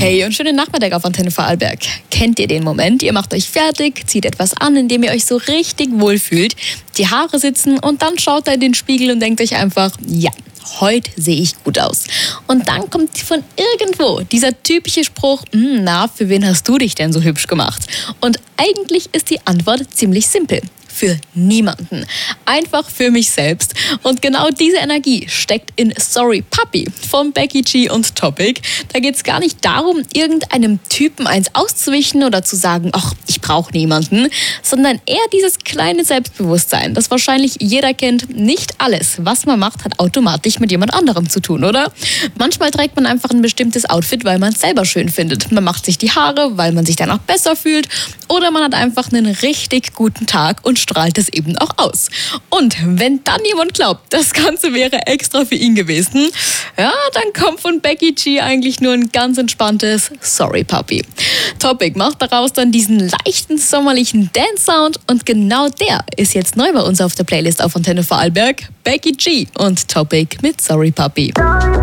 Hey und schönen Nachmittag auf Antenne Vorarlberg. Kennt ihr den Moment? Ihr macht euch fertig, zieht etwas an, in dem ihr euch so richtig wohlfühlt, die Haare sitzen und dann schaut ihr in den Spiegel und denkt euch einfach, ja, heute sehe ich gut aus. Und dann kommt von irgendwo dieser typische Spruch, na, für wen hast du dich denn so hübsch gemacht? Und eigentlich ist die Antwort ziemlich simpel. Für niemanden. Einfach für mich selbst. Und genau diese Energie steckt in Sorry Puppy von Becky G und Topic. Da geht es gar nicht darum, irgendeinem Typen eins auszuwischen oder zu sagen, ach, ich brauche niemanden, sondern eher dieses kleine Selbstbewusstsein, das wahrscheinlich jeder kennt. Nicht alles, was man macht, hat automatisch mit jemand anderem zu tun, oder? Manchmal trägt man einfach ein bestimmtes Outfit, weil man es selber schön findet. Man macht sich die Haare, weil man sich danach besser fühlt. Oder man hat einfach einen richtig guten Tag und strahlt es eben auch aus. Und wenn dann jemand glaubt, das Ganze wäre extra für ihn gewesen, ja, dann kommt von Becky G eigentlich nur ein ganz entspanntes Sorry Puppy. Topic macht daraus dann diesen leichten sommerlichen Dance-Sound und genau der ist jetzt neu bei uns auf der Playlist auf Antenne Vorarlberg. Becky G und Topic mit Sorry Puppy.